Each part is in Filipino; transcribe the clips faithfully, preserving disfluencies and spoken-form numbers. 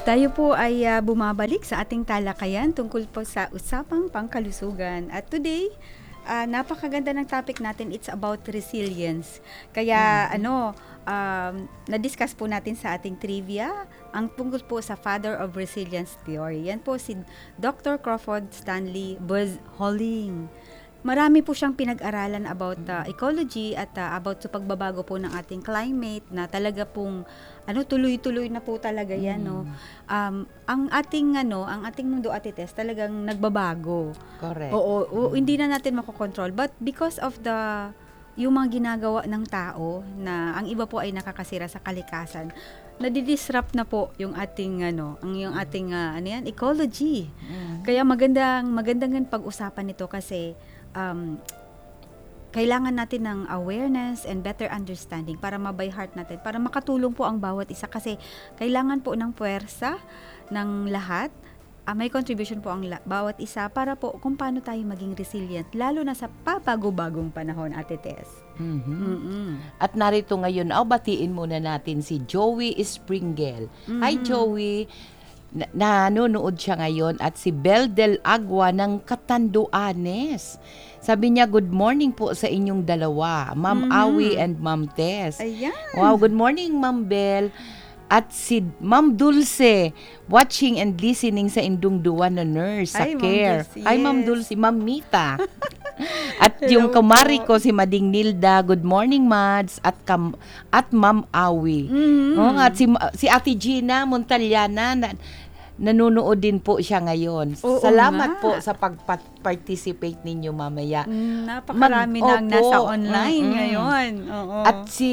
Tayo po ay ah, bumabalik sa ating talakayan tungkol po sa usapang pangkalusugan. At today, ah, napakaganda ng topic natin. It's about resilience. Kaya ano, um, na-discuss po natin sa ating trivia ang tungkol po sa father of resilience theory. Yan po si Doctor Crawford Stanley Buzz Holling. Marami po siyang pinag-aralan about uh, ecology at uh, about sa pagbabago po ng ating climate na talaga pong ano tuloy-tuloy na po talaga yan, no. Um, ang ating ano, ang ating mundo, Ate Tess, talagang nagbabago. Correct. Oo, o, hindi na natin makokontrol, but because of the yung mga ginagawa ng tao na ang iba po ay nakakasira sa kalikasan, nadidisrupt na po yung ating ano, ang yung ating uh, ano yan, ecology. Kaya magandang magandang pag-usapan nito kasi um, kailangan natin ng awareness and better understanding para ma-by heart natin, para makatulong po ang bawat isa kasi kailangan po ng puwersa ng lahat. Uh, may contribution po ang la- bawat isa para po kung paano tayo maging resilient, lalo na sa pabago-bagong panahon, Ate Tess. Mhm. Mm-mm. At narito ngayon, oh, batiin muna natin si Joey Springel. Hi Joey, na- nanonood siya ngayon, at si Bel Del Agua ng Catanduanes. Sabi niya, good morning po sa inyong dalawa, Ma'am Awi and Ma'am Tess. Ayan. Wow, good morning Ma'am Bel. At si Ma'am Dulce, watching and listening sa Indungduan na nurse sa Ay, Ma'am care. Dulce, Hi Ma'am yes. Dulce, Ma'am Mita. At Hello yung kumari po. ko si Mading Nilda, good morning Mads, at kam, at Ma'am Awi. Mhm. Oo nga, at si, si Ate Gina Montaliana, na, nanonood din po siya ngayon. Oo Salamat nga. po sa pag-participate ninyo mamaya. Mm, napakarami Mag- na ang Opo. nasa online Mm-mm. ngayon. Oo. At si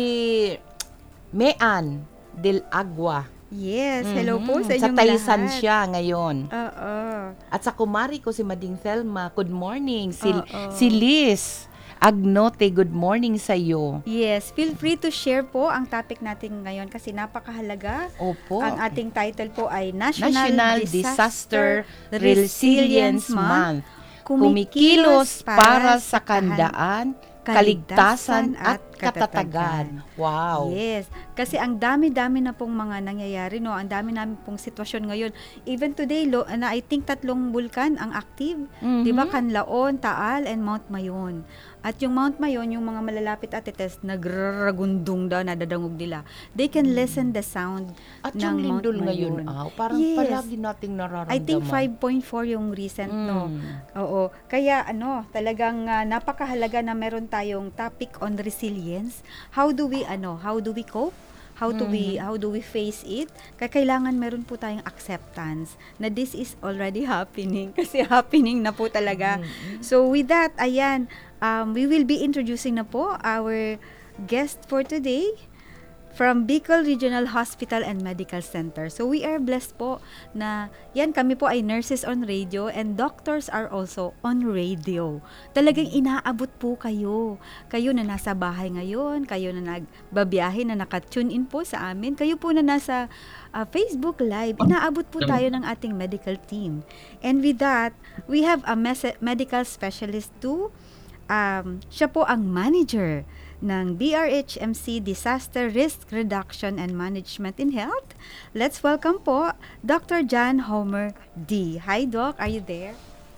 Mean Del Agua. yes, hello po Mhm. sa Sa inyong Taysan lahat. siya ngayon. Oo. At sa kumari ko si Mading Thelma, good morning. Si, Oo. si Liz Agnote, good morning sa iyo. Yes, feel free to share po ang topic natin ngayon kasi napakahalaga. Opo. Ang ating title po ay National, National Disaster, Disaster Resilience Month. Kumikilos para sa kandaan, kaligtasan at katatagan. Wow. Yes, kasi ang dami-dami na pong mga nangyayari, no? Ang dami namin pong sitwasyon ngayon. Even today, lo, na I think tatlong bulkan ang active, Mhm. 'di ba? Canlaon, Taal, and Mount Mayon. At yung Mount Mayon, yung mga malalapit at test, nagraragundong daw, nadadangog nila. They can listen the sound At ng yung Mount lindol ngayon, Mayon. ah, parang Yes. palagi nating nararamdaman. I think five point four yung recent, no? Mm. Oo. Kaya ano, talagang ah, napakahalaga na meron tayong topic on resilience. How do we ano, how do we cope? How do we how do we face it? Kaya kailangan meron po tayong acceptance na this is already happening kasi happening na po talaga. So with that, ayan, um, we will be introducing na po our guest for today from Bicol Regional Hospital and Medical Center. So we are blessed po na yan, kami po ay nurses on radio and doctors are also on radio. Talagang inaabot po kayo. Kayo na nasa bahay ngayon, kayo na nagbabiyahe, na naka-tune in po sa amin, kayo po na nasa uh, Facebook Live, inaabot po tayo ng ating medical team. And with that, we have a mes- medical specialist too. Um, siya po ang manager ng B R H M C Disaster Risk Reduction and Management in Health. Let's welcome po Doctor John Homer D. Hi Doc, are you there?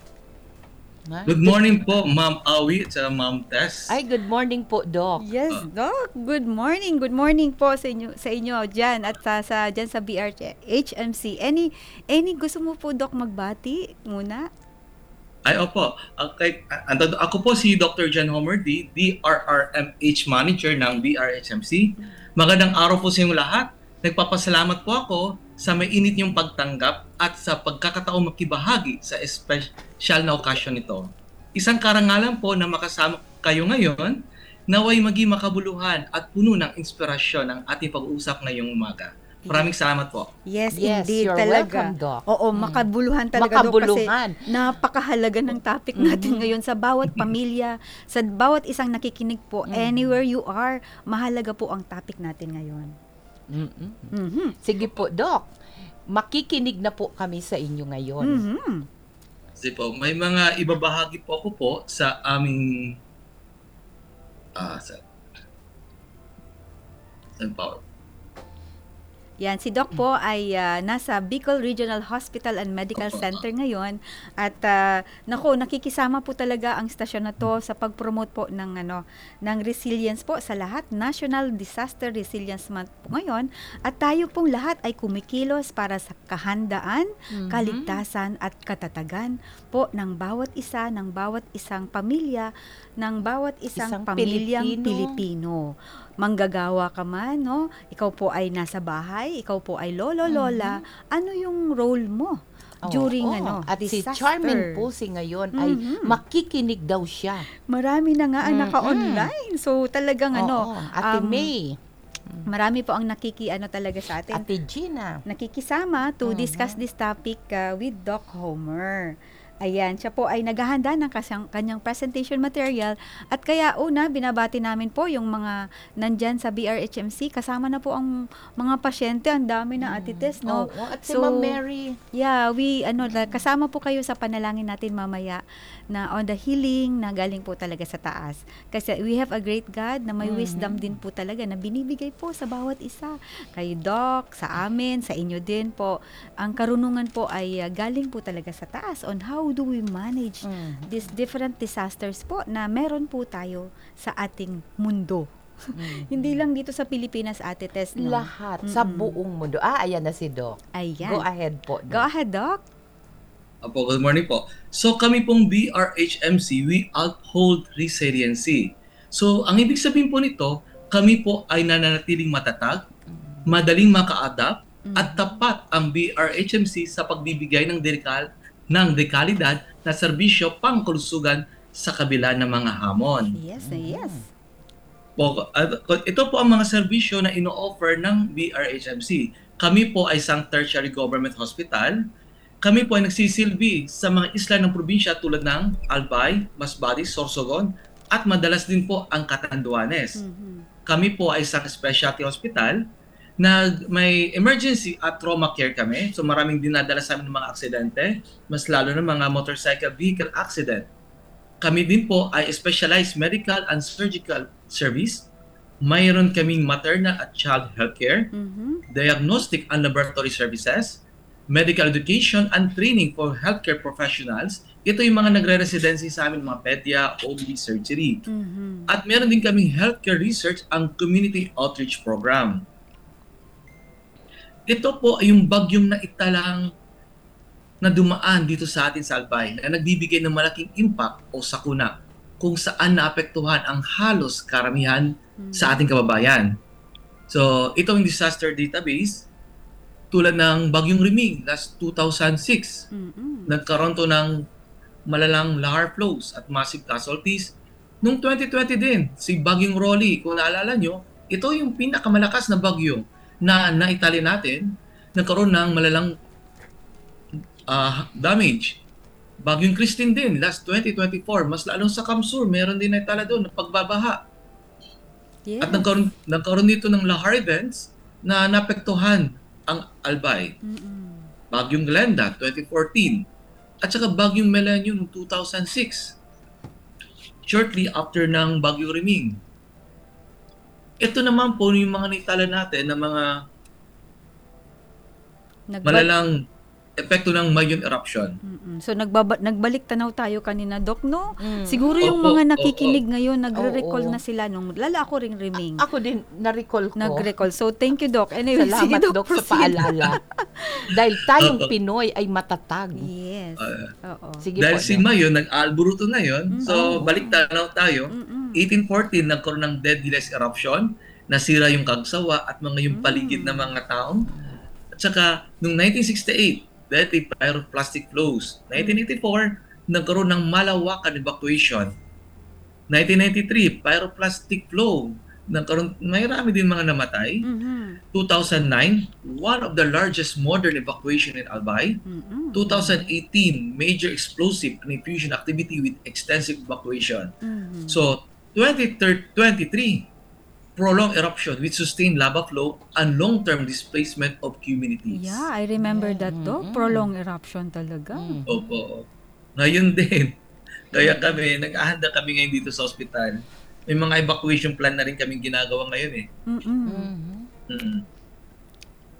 Good morning po, Ma'am Awi at sa Ma'am Tess. Ay, good morning po, Doc. Yes, Doc. Good morning. Good morning po sa inyo sa inyo diyan at sa, sa diyan sa B R H M C. Any any gusto mo po Doc magbati muna? Ay, opo. Okay, ando- ako po si Doctor John Homer D, D R R M H Manager ng B R H M C. Magandang araw po sa inyong lahat. Nagpapasalamat po ako sa may init niyong pagtanggap at sa pagkakataong makibahagi sa espesyal na okasyon nito. Isang karangalan po na makasama kayo ngayon, naway maging makabuluhan at puno ng inspirasyon ang ating pag-uusap ngayong umaga. Maraming salamat po. Yes, Yes, indeed you're talaga. welcome, Doc. Oo, Mm. makabuluhan talaga Doc, Makabuluhan. kasi napakahalaga ng topic natin ngayon sa bawat pamilya, sa bawat isang nakikinig po, anywhere you are, mahalaga po ang topic natin ngayon. Mm-mm. Mhm. Sige po, Doc. Makikinig na po kami sa inyo ngayon. Mhm. Kasi po, may mga ibabahagi po ako po sa aming ah sa, sa power. Yan, si Doc po ay ah, nasa Bicol Regional Hospital and Medical Center ngayon at uh, nako, nakikisama po talaga ang stasyon na to sa pag-promote po ng ano ng resilience po sa lahat. National Disaster Resilience Month po ngayon at tayo pong lahat ay kumikilos para sa kahandaan, Mhm. kaligtasan at katatagan po ng bawat isa, ng bawat isang pamilya, ng bawat isang, Isang pamilyang Pilipino. Pilipino. Manggagawa ka man, no? Ikaw po ay nasa bahay, ikaw po ay lolo, lola. Ano yung role mo Oo, during oo. ano, At si disaster? Charmin Pusi ngayon ay Mhm. makikinig daw siya. Marami na nga ang Mhm. naka-online. So talagang ano, Oo, Ate um, May, marami po ang nakiki ano talaga sa atin. Ate Gina. Nakikisama to Mhm. discuss this topic uh, with Doc Homer. Ayan, siya po ay naghahanda ng kasyang, kanyang presentation material at kaya una, binabati namin po yung mga nandyan sa B R H M C. Kasama na po ang mga pasyente, ang dami na Ate Tess, no? Oo, at si So, Ma'am Mary. Yeah, we ano la- kasama po kayo sa panalangin natin mamaya na on the healing na galing po talaga sa taas. Kasi we have a great God na may Mhm. wisdom din po talaga na binibigay po sa bawat isa. Kay Doc, sa amin, sa inyo din po. Ang karunungan po ay uh, galing po talaga sa taas on how do we manage Mhm. these different disasters po na meron po tayo sa ating mundo. Mhm. Hindi lang dito sa Pilipinas, Ate Tess, no? Lahat, sa Mm-mm. buong mundo. Ah, ayan na si Doc. Ayan. Go ahead po. Go ahead, Doc. Opo, good morning po. So kami pong B R H M C, we uphold resiliency. So ang ibig sabihin po nito, kami po ay nananatiling matatag, madaling maka-adapt, at tapat ang B R H M C sa pagbibigay ng dekal ng dekalidad na serbisyo pangkalusugan sa kabila ng mga hamon. Yes, yes. Po, at- ito po ang mga serbisyo na ino-offer ng B R H M C. Kami po ay isang tertiary government hospital. Kami po ay nagsisilbi sa mga isla ng probinsya tulad ng Albay, Masbate, Sorsogon, at madalas din po ang Catanduanes. Mhm. Kami po ay isang specialty hospital na may emergency at trauma care kami. So maraming dinadala sa amin ng mga aksidente, mas lalo na mga motorcycle vehicle accident. Kami din po ay specialized medical and surgical service. Mayroon kaming maternal at child healthcare, Mhm. diagnostic and laboratory services, medical education and training for healthcare professionals. Ito yung mga nagre-residency sa amin, mga pedya, O B, surgery. Mhm. At meron din kaming healthcare research and community outreach program. Ito po ay yung bagyong naitalang na dumaan dito sa atin sa Albay na nagbibigay ng malaking impact o sakuna kung saan naapektuhan ang halos karamihan sa ating kababayan. So, itong disaster database, tulad ng Bagyong Riming last two thousand six, Mhm. nagkaroon to ng malalang lahar flows at massive casualties. Noong twenty twenty din, si Bagyong Rolly, kung naalala nyo, ito yung pinakamalakas na bagyo na naitali natin, nagkaroon ng malalang ah, damage. Bagyong Christine din, last twenty twenty-four, mas lalong sa Kamsur, meron din naitala doon ng pagbabaha. Yes. At nagkaroon, nagkaroon dito ng lahar events na napektuhan ang Albay. Mhm. Bagyong Glenda, twenty fourteen. At saka Bagyong Millennium, noong two thousand six. Shortly after ng Bagyong Riming. Ito naman po yung mga naitala natin na mga Nagba- malalang epekto ng Mayon eruption. Mm-mm. So nagbaba- nagbalik tanaw tayo kanina, Doc, no? Mm. Siguro yung Opo, mga nakikinig ngayon, nagre-recall Oo. na sila nung lala ako ring riming. Ako din, na-recall ko. Nag-recall. So thank you, Doc. Anyway, Salamat, sige, Doc, sa proceed. paalala. Dahil tayong Oo. Pinoy ay matatag. Yes. Uh, Oo. Sige Dahil po, si Doc. Mayon, nag-alburuto ngayon. So, Mm. balik tanaw tayo. Mm-mm. eighteen fourteen, nagkaroon ng Deadliest eruption. Nasira yung Kagsawa at mga yung paligid Mm. ng mga tao. At saka, noong nineteen sixty-eight, deadly pyroclastic flows. nineteen eighty-four, nagkaroon ng malawakan evacuation. nineteen ninety-three, pyroclastic flow. Nagkaroon, may rami din mga namatay. Mhm. two thousand nine, one of the largest modern evacuation in Albay. Mhm. two thousand eighteen, major explosive and infusion activity with extensive evacuation. Mhm. So, twenty twenty-three, prolonged eruption with sustained lava flow and long-term displacement of communities. Yeah, I remember that, Doc. Mm-mm. Prolonged eruption talaga. Mm. Opo. Ngayon din. Kaya kami, nag-ahanda kami ngayon dito sa ospital. May mga evacuation plan na rin kaming ginagawa ngayon eh. Mm-mm. Mhm. Mm.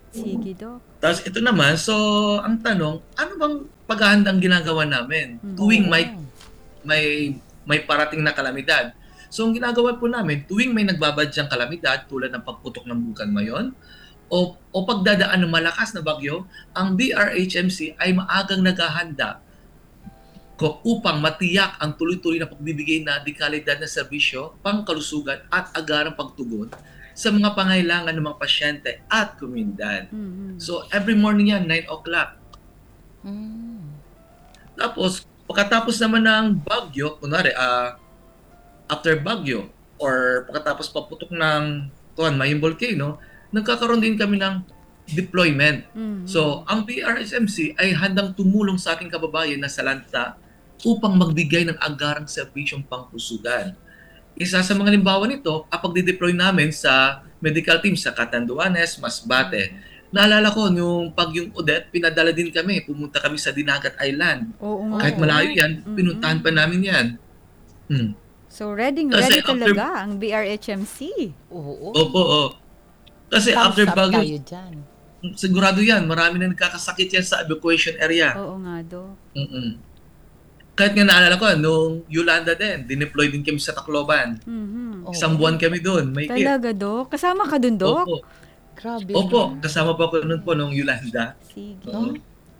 Sige, Doc. Tapos ito naman, so ang tanong, ano bang paghahandang ginagawa namin Mm. tuwing may may may parating na kalamidad? So ang ginagawa po namin, tuwing may nagbabadyang kalamidad tulad ng pagputok ng Bukan Mayon o, o pagdadaan ng malakas na bagyo, ang B R H M C ay maagang naghahanda ko upang matiyak ang tuloy-tuloy na pagbibigay na dekalidad na serbisyo, pangkalusugan at agarang pagtugon sa mga pangailangan ng mga pasyente at komunidad. Mhm. So every morning yan, nine o'clock. Mm. Tapos, pagkatapos naman ng bagyo, kunwari, ah, after bagyo, or pagkatapos paputok ng tuwan, Mayong Volcano, nagkakaroon din kami ng deployment. Mhm. So, ang B R S M C ay handang tumulong sa ating kababayan na salanta upang magbigay ng agarang serbisyong pangpusugan. Isa sa mga limbawa nito, ang pagdi-deploy namin sa medical team sa Catanduanes, Masbate. Naalala ko, nung pagyong Odette, pinadala din kami. Pumunta kami sa Dinagat Island. Oo nga. Kahit malayo yan, Mhm. pinuntahan pa namin yan. Hmm. So, ready, Kasi ready after- talaga ang B R H M C. Oo. Opo, oh. Kasi Thumbs after up tayo bagyo, dyan. sigurado yan, marami na nagkakasakit yan sa evacuation area. Oo nga, Doc. Mm-mm. Kahit nga naalala ko, nung Yolanda din, dineploy din kami sa Tacloban. Mhm. Oo. Isang buwan kami doon. May Talaga, Doc? Kasama ka dun, Doc? Opo. Grabe. Opo, naman. kasama po ako noon po nung Yolanda. Sige. Oo.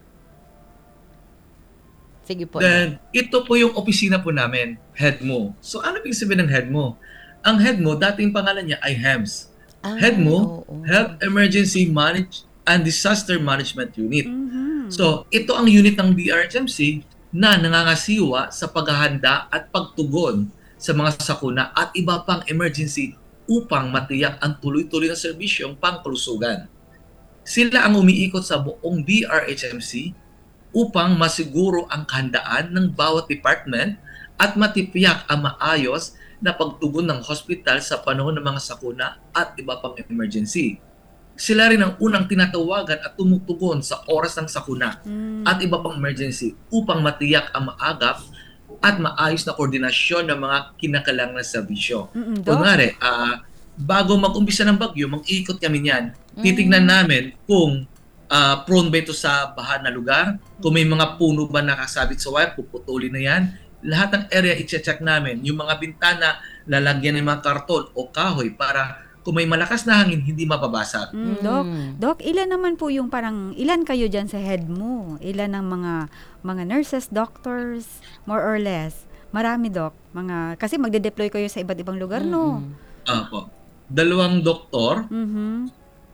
Sige po. Then, ito po yung opisina po namin, head mo. So, ano ibig sabihin ng head mo? Ang head mo, dating pangalan niya ay H E M S. Ah, Head mo, oo. Health Emergency Manage and Disaster Management Unit. Mhm. So, ito ang unit ng B R H M C na nangangasiwa sa paghahanda at pagtugon sa mga sakuna at iba pang emergency upang matiyak ang tuloy-tuloy na serbisyong pangkalusugan. Sila ang umiikot sa buong B R H M C upang masiguro ang kahandaan ng bawat department at matipiyak ang maayos na pagtugon ng hospital sa panahon ng mga sakuna at iba pang emergency. Sila rin ang unang tinatawagan at tumutugon sa oras ng sakuna Mm. at iba pang emergency upang matiyak ang maagap at maayos na koordinasyon ng mga kinakailangan na serbisyo. Mm-mm, Doc. Kunwari, ah, bago mag-umpisa ng bagyo, mag-iikot kami niyan. Titignan namin kung ah, prone ba ito sa baha na lugar, kung may mga puno ba nakasabit sa wire, puputulin na yan. Lahat ng area i-check namin. Yung mga bintana, lalagyan ng mga karton o kahoy para kung may malakas na hangin, hindi mababasag. Mm, Doc, Mm. Doc, ilan naman po yung parang, ilan kayo dyan sa head mo? Ilan ang mga mga nurses, doctors, more or less? Marami, Doc. Mga, kasi magde-deploy kayo sa iba't ibang lugar, no? Mm-mm. Apo. Dalawang doktor, Mhm.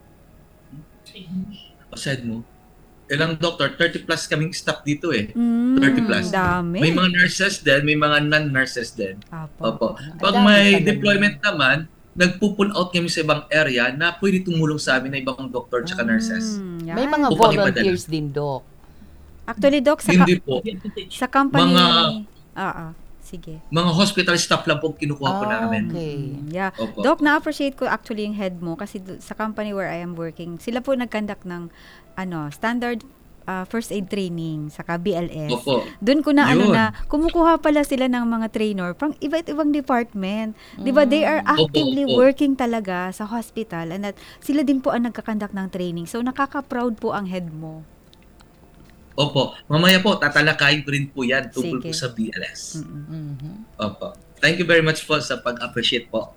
aside mo, ilang doktor, thirty plus kaming staff dito eh. Mm, thirty plus. Dami. May mga nurses din, may mga non-nurses din. Apo. Opo. Pag dami may pala deployment naman, nagpo-pull out kami sa ibang area na pwede tumulong sa amin na ibang doktor at nurses. Mm, yan. May mga Upang volunteers din, Doc. Actually, Doc, sa, Hindi ka- po. sa company... Mga- Ah, ah. Sige. Mga hospital staff lang po kinukuha po Ah, namin. okay. Mm, yeah. Opo. Doc, na-appreciate ko actually yung head mo kasi do- sa company where I am working, sila po nag-conduct ng ano, standard uh, first aid training saka B L S. Opo. Doon ko na ano Yun. na kumukuha pala sila ng mga trainer from iba't ibang department. 'Di ba? They are actively Opo, opo. working talaga sa hospital and that sila din po ang nagka-conduct ng training. So nakaka-proud po ang head mo. Opo. Mamaya po, tatalakayin ko rin po yan tungkol Sige. po sa B L S. Mm-mm. Mhm. Opo. Thank you very much po sa pag-appreciate po.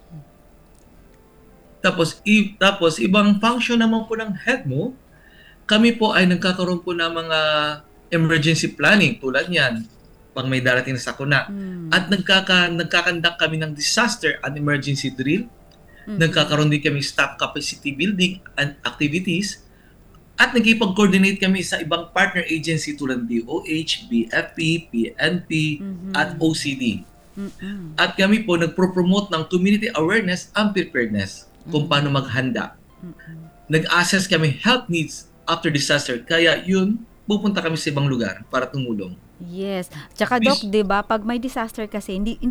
Tapos, i- tapos ibang function naman po ng head mo, kami po ay nagkakaroon po ng mga emergency planning tulad niyan pag may darating na sakuna. Mm. At nagkaka nagkakandak kami ng disaster and emergency drill. Mm-mm. Nagkakaroon din kami staff capacity building and activities. At nagkipag-coordinate kami sa ibang partner agency tulad ng D O H, B F P, P N P, Mhm. at O C D. Mm-mm. At kami po nagpro-promote ng community awareness and preparedness kung paano maghanda. Mm-mm. Nag-assess kami health needs after disaster. Kaya yun, pupunta kami sa ibang lugar para tumulong. Yes. Tsaka Bis- Doc, 'di ba, pag may disaster kasi hindi hindi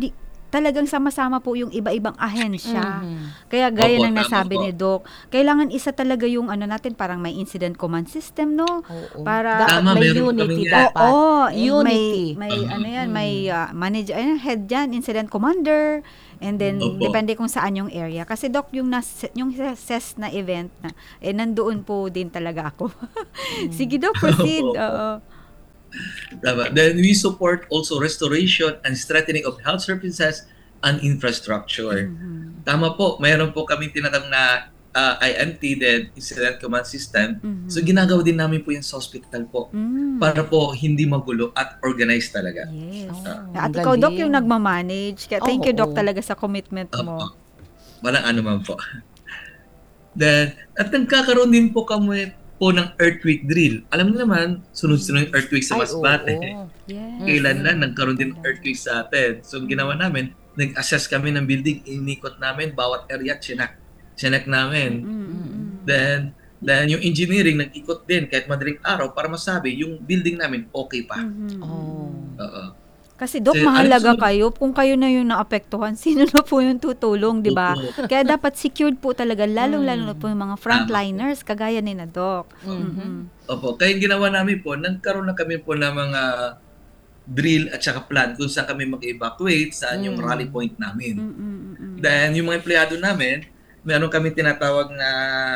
talagang sama-sama po yung iba-ibang ahensya. Mhm. Kaya gaya Opo, ng tama nasabi po. ni Doc, kailangan isa talaga yung ano natin, parang may incident command system, no? Oo. Para Dapat Tama, may meron unity kami yan. dapat. Oo, and Unity. may may Mhm. ano yan, may Mm. uh, manager, ayun, head dyan, incident commander, and then Opo. depende kung saan yung area. Kasi Doc, yung nas, yung S E S na event na, eh nandoon po din talaga ako. Sige Doc, proceed. Opo. Oo. Tama. Then we support also restoration and strengthening of health services and infrastructure. Mhm. Tama po, mayroon po kami tinatawag na ah, I M T din, Incident Command System. Mhm. So ginagawa din namin po yung sa hospital po Mm. para po hindi magulo at organized talaga. Yes. Oh, At ang ikaw, Doc, galing. yung nagmamanage. Kaya thank you, Doc, Oo. talaga sa commitment Opo. mo. Walang ano man po. Then, at nagkakaroon din po kami po ng earthquake drill. Alam niyo naman, sunod-sunod yung earthquake sa Ay, Masbate. oo. Yes. Kailan lang nagkaroon din ng earthquake sa atin. So, ang ginawa namin, nag-assess kami ng building, inikot namin bawat area, chinak, chinak namin. Mm-mm. Then, then yung engineering, nag-ikot din kahit madaling araw para masabi yung building namin okay pa. Mhm. Oh. Oo. Kasi Doc, Kasi, mahalaga alam mo, kayo. Kung kayo na yung naapektuhan, sino na po yung tutulong, di ba? Opo. Kaya dapat secured po talaga, lalong-lalo na Mm. po yung mga frontliners, kagaya ni na Doc. Mhm. Mhm. Opo. Kaya yung ginawa namin po, nagkaroon na kami po ng mga drill at saka plan kung saan kami mag-evacuate, saan yung Mm. rally point namin. Mm-mm-mm. Then, yung mga empleyado namin, meron kami tinatawag na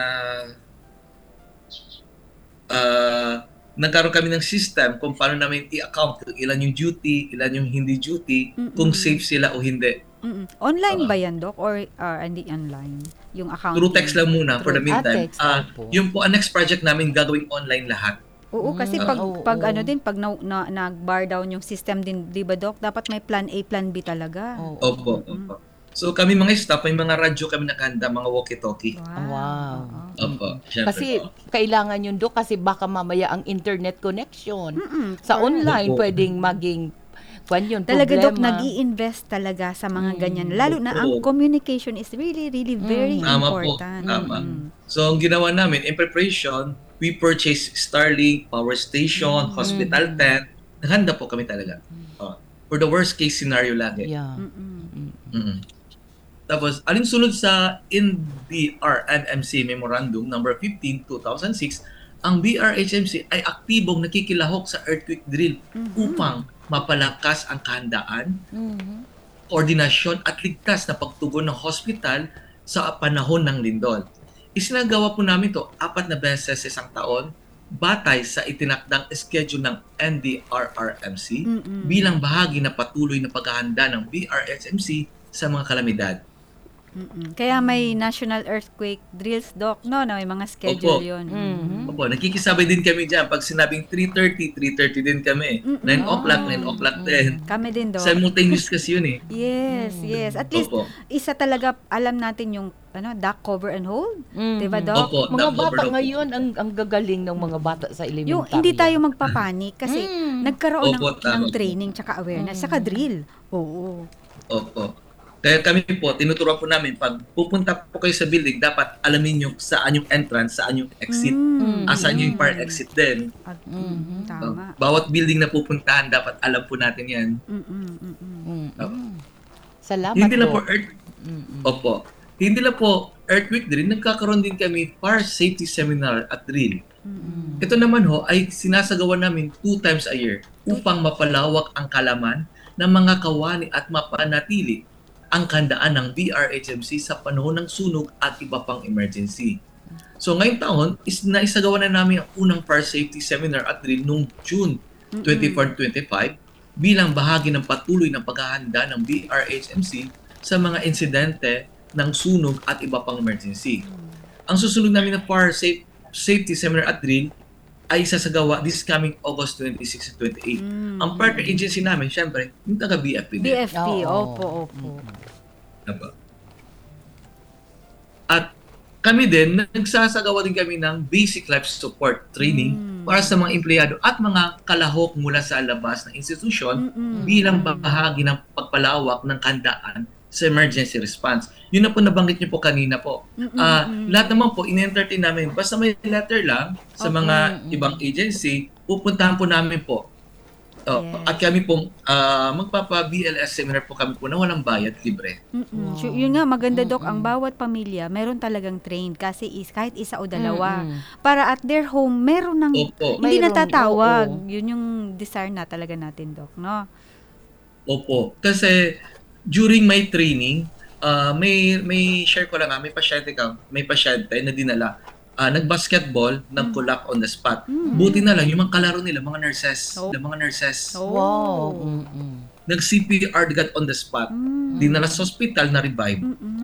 uh, nagkaroon kami ng system kung paano namin i-account kung ilan yung duty, ilan yung hindi duty, Mm-mm. kung safe sila o hindi. Mm-mm. Online Oo. ba yan, Doc? Or or hindi online? Yung accounting? Through text lang muna for the Through- ah, meantime. text, Ah, opo. yung po, ang next project namin gagawing online lahat. Oo, kasi Mm, pag, oo. pag ano din, pag na, na, nag-bar down yung system din, di ba, Doc? Dapat may plan A, plan B talaga. Oo. Opo, opo. So kami mga staff, may mga radyo kami nakahanda, mga walkie-talkie. Wow. Oo. Opo, syempre Kasi po. kailangan yun do kasi baka mamaya ang internet connection Mm-mm, sa correct. online Opo. pwedeng maging kwan yun, Talaga, Doc, problema. nag i-invest talaga sa mga Mm. ganyan. Lalo na ang Oo. communication is really, really very Mm. Tama po, important. tama. Mm. So ang ginawa namin, in preparation, we purchased Starlink, power station, Mm. hospital tent. Naghanda po kami talaga. Oh, for the worst case scenario lagi. Yeah. Mm-mm. Mm-mm. Tapos, alinsunod sa N B R M M C Memorandum number fifteen, two thousand six, ang B R H M C ay aktibong nakikilahok sa earthquake drill Mhm. upang mapalakas ang kahandaan, Mhm. koordinasyon at ligtas na pagtugon ng hospital sa panahon ng lindol. Isinagawa po namin to apat na beses sa isang taon batay sa itinakdang schedule ng N D R R M C Mm-mm. bilang bahagi na patuloy na paghahanda ng B R H M C sa mga kalamidad. Mm-mm. Kaya may national earthquake drills, Doc, no? Na may mga schedule Opo. yun. Mhm. Opo, nakikisabay din kami dyan. Pag sinabing three thirty, three thirty din kami. Mm-mm. nine o'clock, Ah. nine o'clock Mm. din. Kami din, Doc. Simultaneous kasi yun eh. Yes, yes. At least, Opo. isa talaga, alam natin yung ano, duck cover and hold. Mhm. Diba, Doc? Opo, Mga duck bata overload. ngayon ang ang gagaling ng mga bata sa elementarya. Yung hindi tayo magpapanik kasi Mm. nagkaroon ng, Opo, tama ng po. training tsaka awareness, Mm. tsaka drill. Oo. Opo. Kaya kami po, tinuturuan po namin, pag pupunta po kayo sa building, dapat alamin nyo saan yung entrance, saan yung exit, Mm. asan yung fire exit din. At, Mhm. Tama. Bawat building na pupuntahan, dapat alam po natin yan. Mm-mm, mm-mm. Mhm. Salamat Hindi lang po po. earth, Mhm. opo. Hindi lang po earthquake drill, nagkakaroon din kami fire safety seminar at drill. Mm-mm. Ito naman ho ay sinasagawa namin two times a year upang mapalawak ang kalaman ng mga kawani at mapanatili ang kandaan ng B R H M C sa panahon ng sunog at iba pang emergency. So ngayong taon, is naisagawa na namin ang unang fire safety seminar at drill noong June twenty-four twenty-five bilang bahagi ng patuloy na paghahanda ng B R H M C sa mga insidente ng sunog at iba pang emergency. Ang susunod namin na fire safe, safety seminar at drill ay sasagawa this coming August twenty-six and twenty-eight. Mm. Ang partner agency namin, syempre, yung taga-B F P B din. F P, Oo. opo, opo. Diba? At kami din, nagsasagawa din kami ng basic life support training Mm. para sa mga empleyado at mga kalahok mula sa labas ng institusyon Mm-mm. bilang bahagi ng pagpalawak ng kandaan sa emergency response. Yun na po nabanggit niyo po kanina po. Mm-mm. Ah, lahat naman po in-entertain namin. Basta may letter lang sa Okay. mga Mm-mm. ibang agency, pupuntahan po namin po Oh, Yes. At kami po, ah, magpapa-B L S seminar po kami po na walang bayad, libre. Mm-mm. Wow. So, yun nga, maganda, Dok, ang Mm-mm. bawat pamilya, meron talagang trained kasi is, kahit isa o dalawa. Mm-mm. Para at their home, meron ng, Opo. hindi Mayroong- natatawag. oo. Yun yung desire na talaga natin, Dok, no? Opo. Kasi during my training, ah, may may share ko lang nga, may pasyente ka, may pasyente na dinala. ah, nag-basketball, nagkulak on the spot. Mm. Buti na lang, yung mga kalaro nila, mga nurses. Oh. Yung mga nurses. Oh. Wow. Mm-mm. Nag-C P R agad on the spot. Mm. Dinala sa hospital na revive. Mm-mm.